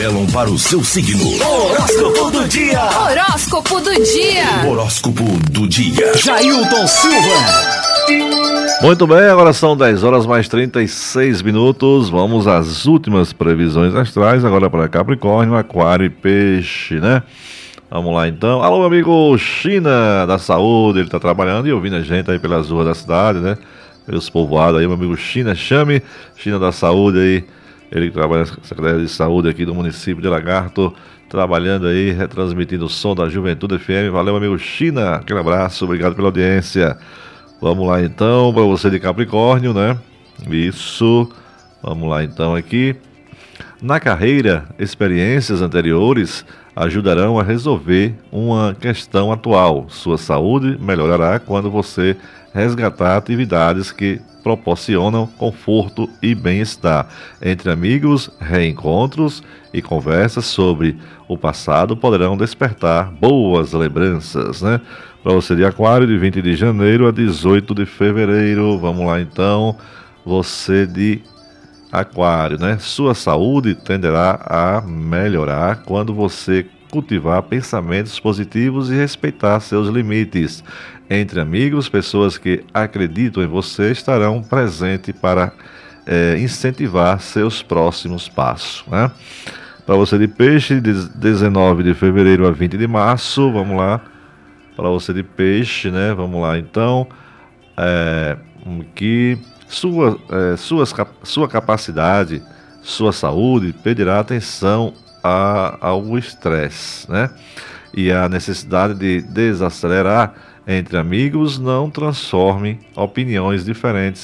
Elam para o seu signo. Horóscopo do dia. Horóscopo do dia. Horóscopo do dia. Jailton Silva. Muito bem, agora são 10 horas mais 36 minutos. Vamos às últimas previsões astrais, agora para Capricórnio, Aquário e Peixe, né? Vamos lá então. Alô, meu amigo China da Saúde, ele tá trabalhando e ouvindo a gente aí pelas ruas da cidade, né? Pelos povoados aí, meu amigo China, chame China da Saúde aí. Ele que trabalha na Secretaria de Saúde aqui do município de Lagarto, trabalhando aí, retransmitindo o som da Juventude FM. Valeu, amigo China, aquele abraço, obrigado pela audiência. Vamos lá então, para você de Capricórnio, né? Isso, vamos lá então aqui. Na carreira, experiências anteriores ajudarão a resolver uma questão atual. Sua saúde melhorará quando você resgatar atividades que proporcionam conforto e bem-estar. Entre amigos, reencontros e conversas sobre o passado poderão despertar boas lembranças, né? Para você de Aquário, de 20 de janeiro a 18 de fevereiro. Vamos lá então, você de Aquário, né? Sua saúde tenderá a melhorar quando você cultivar pensamentos positivos e respeitar seus limites. Entre amigos, pessoas que acreditam em você estarão presentes para incentivar seus próximos passos, né? Para você de Peixe, de 19 de fevereiro a 20 de março, vamos lá. Para você de Peixe, né? Vamos lá então. Que sua capacidade, sua saúde pedirá atenção ao estresse, né? E a necessidade de desacelerar entre amigos não transforme opiniões diferentes